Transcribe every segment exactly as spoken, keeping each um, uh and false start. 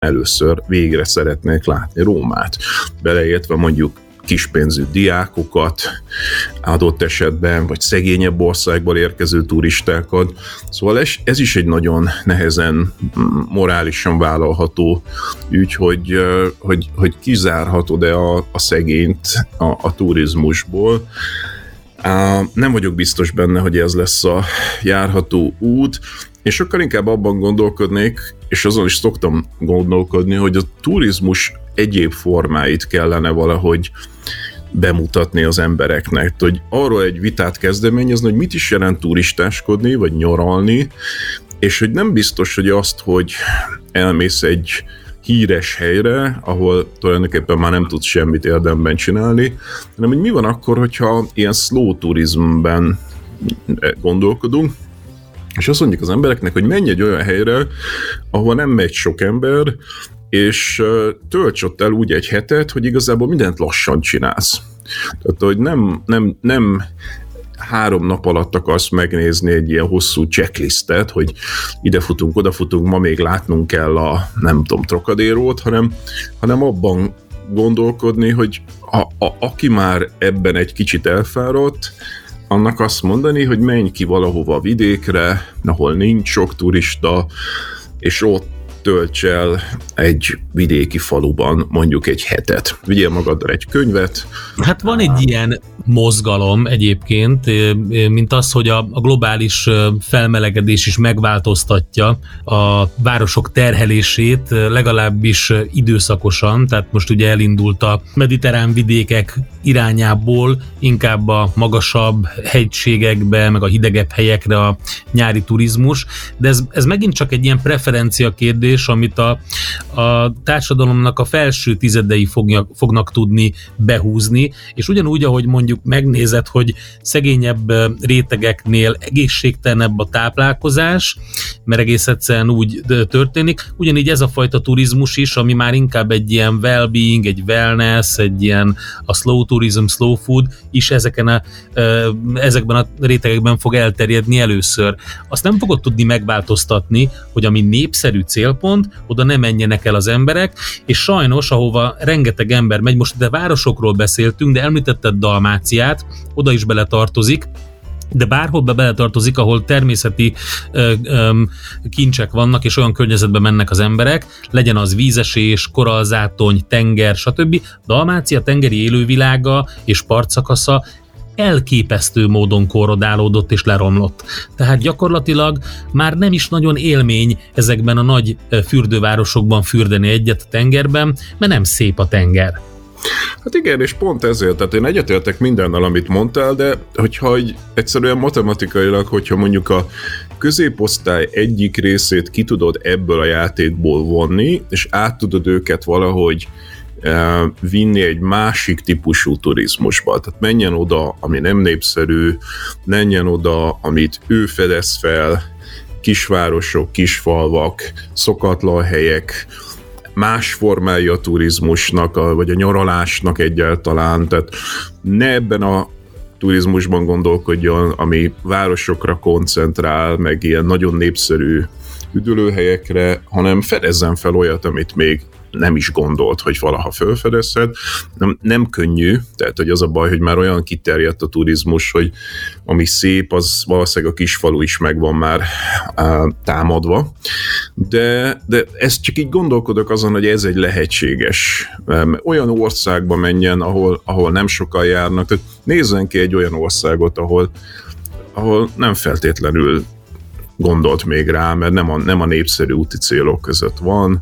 először végre szeretnék látni Rómát. Beleértve mondjuk kispénzű diákokat, adott esetben, vagy szegényebb országból érkező turistákat. Szóval ez, ez is egy nagyon nehezen morálisan vállalható ügy, hogy, hogy, hogy kizárhatod-e a, a szegényt a, a turizmusból. Nem vagyok biztos benne, hogy ez lesz a járható út, és sokkal inkább abban gondolkodnék, és azon is szoktam gondolkodni, hogy a turizmus egyéb formáit kellene valahogy bemutatni az embereknek. Hogy arról egy vitát kezdeményezni, hogy mit is jelent turistáskodni, vagy nyaralni, és hogy nem biztos, hogy azt, hogy elmész egy híres helyre, ahol tulajdonképpen már nem tudsz semmit érdemben csinálni, hanem hogy mi van akkor, hogyha ilyen slow turizmben gondolkodunk, és azt mondjuk az embereknek, hogy menj egy olyan helyre, ahol nem megy sok ember, és tölts ott el úgy egy hetet, hogy igazából mindent lassan csinálsz. Tehát, hogy nem, nem, nem három nap alatt akarsz megnézni egy ilyen hosszú checklistet, hogy ide futunk, oda futunk, ma még látnunk kell a, nem tudom, Trocadérót, hanem, hanem abban gondolkodni, hogy a, a, aki már ebben egy kicsit elfáradt, annak azt mondani, hogy menj ki valahova a vidékre, ahol nincs sok turista, és ott tölts el egy vidéki faluban mondjuk egy hetet. Vigyél magaddal egy könyvet. Hát van egy ilyen mozgalom egyébként, mint az, hogy a, a globális felmelegedés is megváltoztatja a városok terhelését, legalábbis időszakosan, tehát most ugye elindult a mediterrán vidékek irányából inkább a magasabb hegységekbe, meg a hidegebb helyekre a nyári turizmus, de ez, ez megint csak egy ilyen preferencia kérdés, amit a, a társadalomnak a felső tizedei fogja, fognak tudni behúzni, és ugyanúgy, ahogy mondjuk megnézed, hogy szegényebb rétegeknél egészségtelenebb a táplálkozás, mert egész egyszerűen úgy történik, ugyanígy ez a fajta turizmus is, ami már inkább egy ilyen well-being, egy wellness, egy ilyen a slow tourism, slow food is ezeken a, ezekben a rétegekben fog elterjedni először. Azt nem fogod tudni megváltoztatni, hogy ami népszerű célpont, oda ne menjenek el az emberek, és sajnos, ahova rengeteg ember megy, most de városokról beszéltünk, de említetted Dalmáciát, oda is beletartozik, de bárhol be beletartozik, ahol természeti ö, ö, kincsek vannak, és olyan környezetben mennek az emberek, legyen az vízesés, korallzátony, tenger, stb. Dalmácia tengeri élővilága és partszakasza elképesztő módon korrodálódott és leromlott. Tehát gyakorlatilag már nem is nagyon élmény ezekben a nagy fürdővárosokban fürdeni egyet a tengerben, mert nem szép a tenger. Hát igen, és pont ezért, tehát én egyetértek mindennel, amit mondtál, de hogyha egy, egyszerűen matematikailag, hogyha mondjuk a középosztály egyik részét ki tudod ebből a játékból vonni, és át tudod őket valahogy uh, vinni egy másik típusú turizmusba. Tehát menjen oda, ami nem népszerű, menjen oda, amit ő fedez fel, kisvárosok, kisfalvak, szokatlan helyek, más formája a turizmusnak, a, vagy a nyaralásnak egyáltalán, tehát ne ebben a turizmusban gondolkodjon, ami városokra koncentrál, meg ilyen nagyon népszerű üdülőhelyekre, hanem fedezzen fel olyat, amit még nem is gondolt, hogy valaha felfedezhet. Nem, nem könnyű, tehát hogy az a baj, hogy már olyan kiterjedt a turizmus, hogy ami szép, az valószínűleg a kisfalu is megvan már á, támadva. De, de ezt csak így gondolkodok azon, hogy ez egy lehetséges. Olyan országba menjen, ahol, ahol nem sokan járnak. Tehát nézzen ki egy olyan országot, ahol, ahol nem feltétlenül gondolt még rá, mert nem a, nem a népszerű úti célok között van.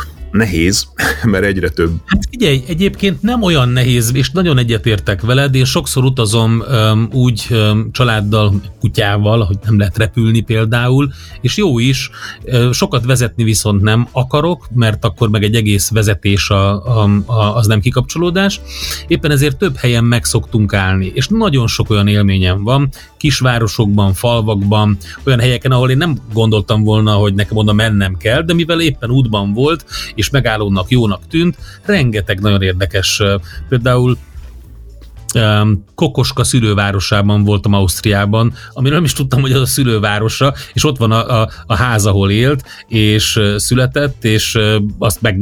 Nehéz, mert egyre több. Hát figyelj, egyébként nem olyan nehéz, és nagyon egyetértek veled, én sokszor utazom um, úgy um, családdal, kutyával, hogy nem lehet repülni például, és jó is, uh, sokat vezetni viszont nem akarok, mert akkor meg egy egész vezetés a, a, a, az nem kikapcsolódás, éppen ezért több helyen meg szoktunk állni, és nagyon sok olyan élményem van, kisvárosokban, falvakban, olyan helyeken, ahol én nem gondoltam volna, hogy nekem oda mennem kell, de mivel éppen útban volt, és megállónak jónak tűnt, rengeteg nagyon érdekes, például Kokoska szülővárosában voltam Ausztriában, amiről nem is tudtam, hogy az a szülővárosa, és ott van a, a, a ház, ahol élt, és született, és azt meg